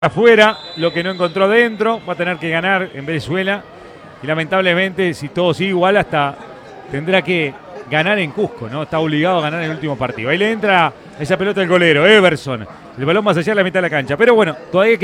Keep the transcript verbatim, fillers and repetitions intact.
afuera, lo que no encontró dentro, va a tener que ganar en Venezuela y lamentablemente si todo sigue igual hasta tendrá que ganar en Cusco, ¿no? Está obligado a ganar en el último partido. Ahí le entra esa pelota del golero, Everson. El balón más allá de la mitad de la cancha. Pero bueno, todavía